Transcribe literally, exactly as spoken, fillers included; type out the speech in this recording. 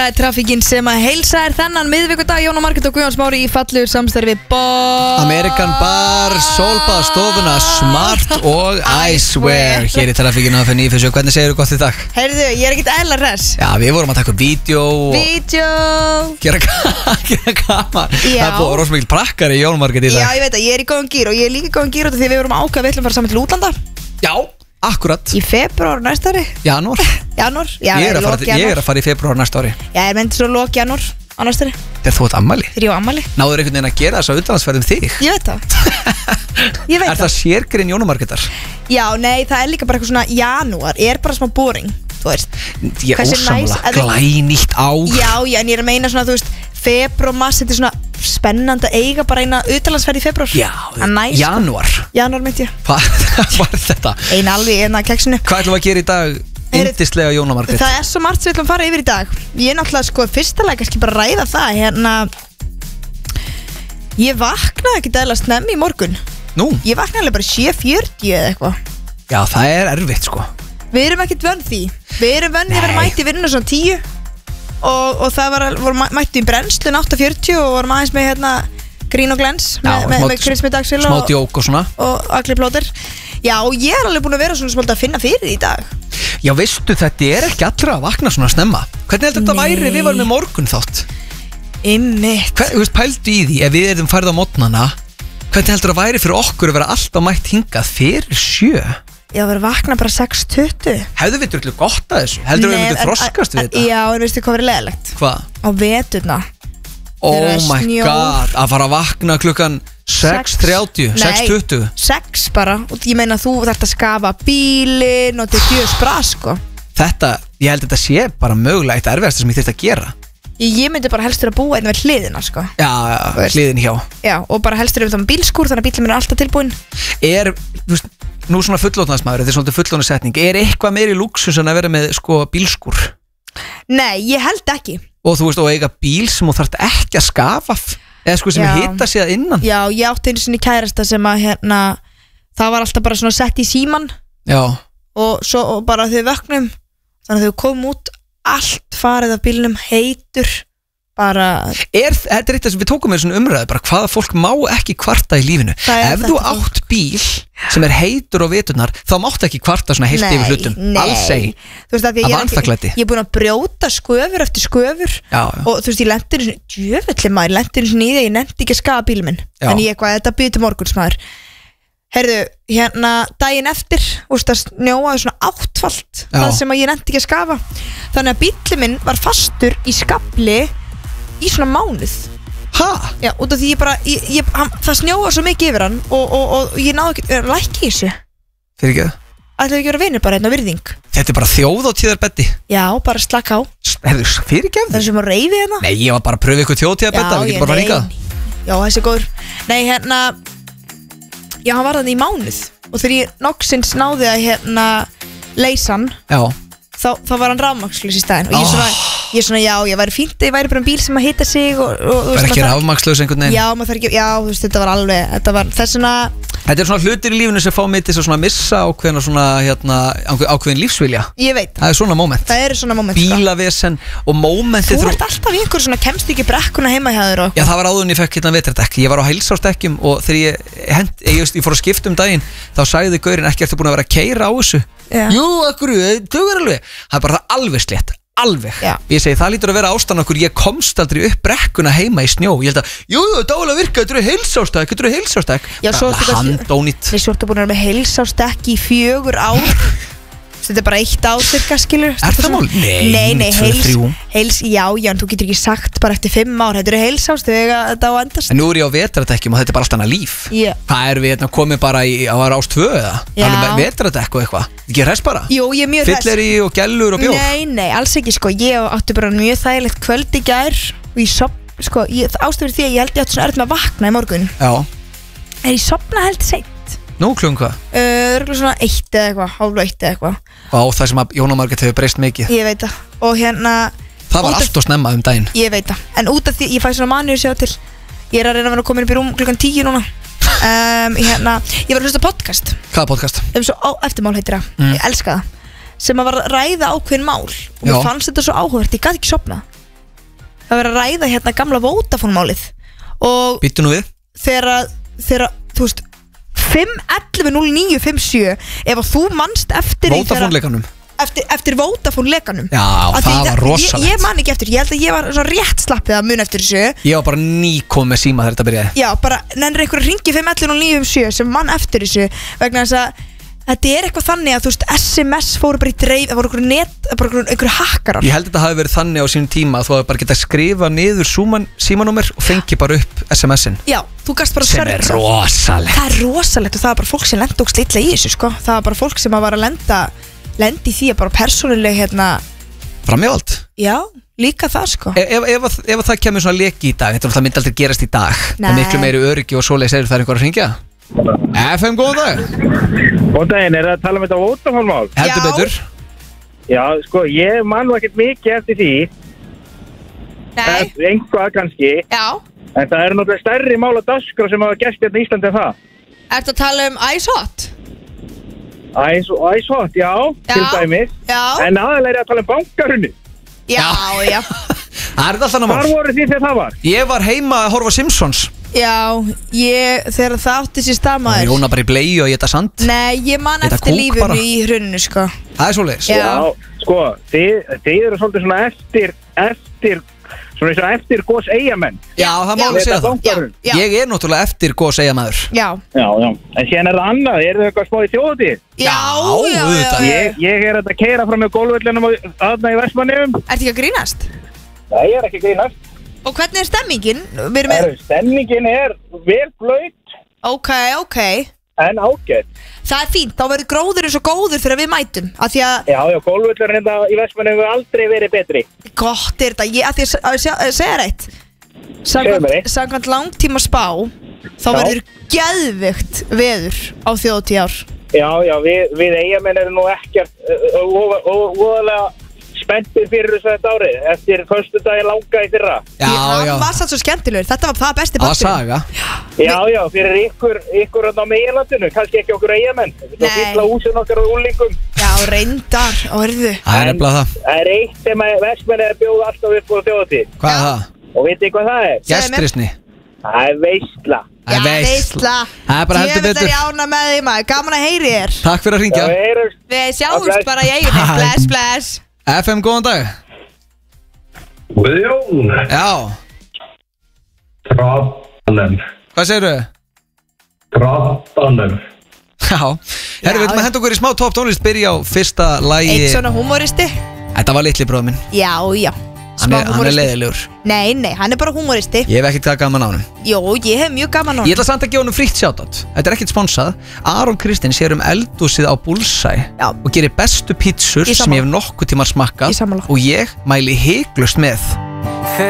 Trafíkin sem að heilsa er þennan miðvikudag. Jón og Margrét og Guðjón Smári í fallegur samstarfi Bob American Bar, Sólbaðstofuna, Smart og Icewear. Hér í Trafíkinu á F N níu. Hvernig segir þú gott í dag? Heyrðu, ég er ekkert eðla hress. Já, við vorum að taka upp vídeo og Vídeó gera gera gaman. Já. Það er búið rosa mikil prakkari í Jón og Margrét í dag. Já, ég veit að ég er í góðan gír og ég er líka í góðan gír út af því að við vorum ákveð við ætlum að fara saman til útlanda Já, akkurat. í febrúar næsta ári. Janúar. Janúar. Já, Ég er að fara, lok ég er janúar. að fara í febrúar næsta ári. Já, ég myndi svo lok janúar á næsta ári. Þegar þú ert ammæli. Þegar ég á ammæli. Náður einhvern veginn að gera þess að utanlandsferðum þig? Ég veit það. Ég veit Er það sérgrein Jón og Margrétar? Já, nei, það er líka bara eitthvað svona janúar er bara smá boring, þú veist. Ég er Hversu ósammála, næs að þið- glænýtt ár. Já, já, en ég er að meina svona, þú veist, febrúar, mars, þetta er svona spennandi að eiga bara eina utanlandsferð í febrúar. Já, Að næs, sko. janúar. Janúar myndi ég. Hvað var þetta? Eina alveg eina keksinu. Hvað ætlum við að gera í dag? Yndislega Jón og Margrét. Það er svo margt sem við ætlum að fara yfir í dag. Ég er náttúrulega sko fyrstalega kannski bara að ræða það hérna. Ég vaknaði ekki dæla snemmi í morgun. Nú? Ég vaknaði alveg bara sjö fjörutíu eða eitthvað. Já, það er erfitt sko. Við erum ekkert vönn því. Við erum vönn að vera Nei. mætti í vinnuna svona tíu og, og það var, voru mætti í brennslun átta fjörutíu og vorum aðeins með hérna grín og glens Já, með, með, smá- með Chris Middagsvill Smá og, djók og svona. og Agli Plóter. Já, og ég er alveg búin að vera svona svolítið að finna fyrir því í dag. Já, veistu, þetta er ekki allra að vakna svona snemma. Hvernig heldur þetta Nei. væri við varum með morgun þátt? Einmitt. Hvern, þú veist, pældu í því, ef við erum færið á mótnana, hvernig heldur það væri fyrir okkur að vera alltaf mætt hingað fyrir sjö? Ég var að vakna bara sex tuttugu. Hefðu við drullu gott að þessu? Heldur við Nei, myndum en- þroskast við en- þetta? Já, en veistu hvað verið leðilegt? Hvað? Á veturna. Oh Þegar er my snjór. god, að fara að vakna klukkan sex þrjátíu, sex tuttugu. Sex bara, og ég meina þú þarft að skafa bílinn og þetta er djöðs bra sko. Þetta, ég held að þetta sé bara mögulega eitt erfiðasta sem ég þurft að gera. Ég, ég myndi bara helstur að búa einn við hliðina sko. Já, Þú veist. hliðin hjá. Já, og bara helstur um það með bílskúr þannig að bílinn minn er alltaf tilbúin. Er, þú veist, nú svona fullóðnaðsmaður, þetta er svona fullóðnaðsetning, er eitthvað meiri lúksus en að vera með sko bílskúr? Nei, ég held ekki. Og þú veist, og eiga bíl sem þú þarft ekki að skafa f- eða sko sem Já. hita sig að innan. Já, ég átti einu sinni kærasta sem að hérna, það var alltaf bara svona sett í síman Já, og svo og bara þau vöknum þannig að þau komum út allt farið af bílnum heitur bara. er, þetta er eitt af þess að við tókum með svona umræðu bara hvaða fólk má ekki kvarta í lífinu. Það er Ef þú þetta átt bíl sem er heitur á veturnar, þá máttu ekki kvarta svona heilt yfir hlutum. Alls ei. Þú veist að því að Af ég er, vanþakklæti. ekki, ég er búin að brjóta sköfur eftir sköfur Já, já. og þú veist ég lendir svona djöfulli maður, lendir svona í því að ég nefndi ekki að skafa bílum minn Já. en ég eitthvað, þetta býður til morguns maður. Heyrðu, hérna daginn eftir þú veist að snjóaði svona áttfalt Já. það sem að ég nefndi ekki að skafa þannig að bílum minn var fastur í skafli í svona mánuð. Ha? Já, út af því ég bara ég, ég, hann, það snjóaði svo mikið yfir hann og, og, og ég náði ekki að lækka í þessu. Fyrir ekki það? Ætlaðu ekki að vera vinir bara hérna á virðing. Þetta er bara þjóð á tíðarbetti. Já, bara slaka á. Fyrir ekki Það er sem að reyfi hérna. Nei, ég var bara að pröfa ykkur þjóðtíðarbetta, við getum bara nei. hringað. Já, þessi er góður. Nei, hérna já, hann var þannig í mánuð og þegar ég nokksins náði að hérna leysa hann, Já, þá, þá var hann rafmagnslaus í staðinn og ég svona, ég svona, já, ég væri fínt ég væri bara um bíl sem að hita sig og, og, og, verð ekki rafmagnslaus einhvern veginn. Já, maður þarf ekki, já, þú veist, þetta var alveg þetta var þess svona. Þetta er svona hlutir í lífinu sem fá mig til að missa ákveðin, svona, hérna, ákveðin lífsvilja. Ég veit, Það er svona moment. það eru svona moment sko. Bílavesen og momentið Þú ert alltaf í einhver svona kemst ekki brekkuna heima hjá þér og Já, það var áður en ég fekk hérna vetradekk. Ég var á heilsársdekkjum og þegar ég, hent, ég, ég fór að skipta um daginn, þá sagði gaurinn ekki ertu búin að vera að keyra á þessu. Já. Jú, akkur, tökur alveg. Það er bara það alveg slétt, alveg. Já. Ég segi, það lítur að vera ástæðan okkur, ég komst aldrei upp brekkuna heima í snjó. Ég held að, jú, þetta álega virka, þetta eru heilsársdekk, þetta eru heilsársdekk. Já, svo ertu kannski- Handónýtt. við svo ertu búin að vera með heilsástekki í fjögur ár þetta er bara eitt ár cirka, skilur. Er það mál? Nei, Nei, nei, tvö, heils, þrjú. heils, já, já, en þú getur ekki sagt bara eftir fimm ár, þetta eru heilsás þegar þetta á að endast. En nú er ég á vetradekkjum og þetta er bara allt annað líf. Já. Hvað erum við hérna komið bara í, á ás tvö eða? Já. Alveg með vetradekk og eitthvað. Ekki hress bara? Jú, ég er mjög hress. Fylleri og gellur og bjór. Nei, nei, alls ekki, sko, ég átti bara mjög þægilegt kvöld í gær og ég sop, sko, ástæður því að ég held ég átti svona erfitt með að vakna í morgun Já. en ég sopna held seint Nú klukkan hvað? uh, örgulega svona eitt eða eitthvað, hálf eitt eða eitthvað, Og það sem að Jón og Margrét hefur breyst mikið. ég veit það og hérna, Það var út af- allt og snemma um daginn. ég veit það, en út af því, ég fæ svona manni að sjá til, ég er að reyna að vera komin upp í rúm klukkan tíu núna um, hérna, ég var að hlusta á podcast Hvaða podcast? um svo á, eftirmál heitir það, Mm. ég elska það sem að var að ræða ákveðin mál og mér Já. fannst þetta svo áhugavert, ég gæti ekki sopna Það var að ræða hérna gamla Vodafone-málið. Og Býttu nú við þegar, þegar, þú veist fimm ellefu núll níu fimm sjö. Ef að þú manst eftir Vodafone-leikanum Eftir, eftir Vodafone-lekanum. Já, Að það því var rosalegt. Ég, ég man ekki eftir, ég held að ég var svo rétt slappið að mun eftir þessu. Ég var bara nýkom með síma þegar þetta byrjaði. Já, bara nennir einhver að ringi fimm ellefu núll níu fimm sjö sem mann eftir þessu. Vegna þess að þetta er eitthvað þannig að þú veist S M S fóru bara í dreif. Það voru einhver net, bara einhver hakkarar. Ég held að þetta hafi verið þannig á sínum tíma að þú hafi bara getað skrifa niður símanúmer og fengi bara upp S M S-in. Já, þú gast bara sem er rosalegt. Það er rosalegt og það var bara fólk sem lenda og slitla í þessu sko. Það var bara fólk sem var að lenda lendi því að bara persónuleg hérna framhjáhald. Já, líka það sko. Ef, ef, ef, ef það kemur svona leki í dag, þetta er alltaf myndi aldrei gerast í dag. Nei. Það er miklu meiri öryggi og svoleiðis er það einhver að hringja. F M, góðan dag. Góðan daginn, er það að tala um þetta Vodafone-mál? Heldur betur. Já, sko, ég man nú ekkert mikið eftir því. Nei. Einhvað kannski. Já. En það er náttúrulega stærri mál á dagskrá sem hafa gerst hérna í Íslandi en það. Ertu að tala um iShot? Ice, ice hot, já, Já. til dæmis. Já. En aðalega er að tala um bankarunni. Já, já. Það er alltaf Hvar voru því þegar það var? Ég var heima að horfa Simpsons. Já, ég, þegar það átti sér stamaður. Jóna bara í blei og ég þetta sand. Nei, ég man Þetta eftir kúk lífinu bara. í hruninu sko. Það er svoleiðis. Já. Sko, þið, þið eru svolítið svona eftir, eftir, svona eins og eftir gos eigamenn. Já, það má alveg segja það. Bankarun. Já. Ég er náttúrulega eftir góð segja maður. Já. Já, já. En síðan er það annað, eru þau eitthvað smá í þjóðatíð? Já, já, já, auðvitað. já. Ég, ég er að keyra fram með gólvöllinum aðna í Vestmannaeyjum. Ertu ekki að grínast? Nei, ég er ekki að grínast. Og hvernig er stemmingin? Við erum með... Heru, Stemmingin er vel blöyt Ok, ok. en ágætt. Það er fínt, þá verður gróðurinn svo góður þegar við mætum. Af því að Já, já, gólvöllurinn hérna í Vestmannaeyjum hefur aldrei verið betri. gott er þetta, ég, að því að, að, að, að segja reitt. Segðu mér eitt. Samkvæmt langtíma spá, þá Já. verður geðveikt veður á þjóðatíð ár. Já, já, við, við eigamenn erum nú ekkert óvalega spenntir fyrir þess að þetta árið eftir föstudaginn langa í fyrra. Já, Hann já. var satt svo skemmtilegur, þetta var það besti Það var parturinn. saga. Já, já, fyrir ykkur, ykkur á meginlandinu, kannski ekki okkur eigamenn. Það Nei. fylla húsin okkar á úlingum. Já, reyndar, orðu. Það er nefnilega það. Það er eitt sem að Vestmannaeyjar er að bjóða alltaf upp á þjóðatíð. Hvað er það? Og vitið hvað það er? Segðu mér. Gestrisni. Það er veisla. Það er veisla. Það er bara heldur Djöfull er betur. ég ána með því maður, gaman að heyri þér. Takk fyrir að Já, hringja. við heyrumst. Við sjáumst Bless. bara í eiginni, Bye. bless, bless. F M, góðan dag. Guðjón, Já. Trappanum, Hvað segirðu? Trappanum. Já. Herru, við ætlum að henda okkur í smá topp tónlist. Byrja á fyrsta lagi. Eitt svona humoristi. Þetta var litli bróður minn. Já, já. Hann Smá er, hann er húmoristi. leiðilegur. Nei, nei, hann er bara humoristi. Ég hef ekkert það gaman á hann. Jó, ég hef mjög gaman á Ég hann. ætla samt að gefa honum frítt shoutout. Þetta er ekkert sponsað. Aron Kristinn sér um eldhúsið á Bullseye Já. og gerir bestu pítsur Ég sem sammála. ég hef nokkuð tíma smakkað. Ég sammála. Og ég mæli hiklaust með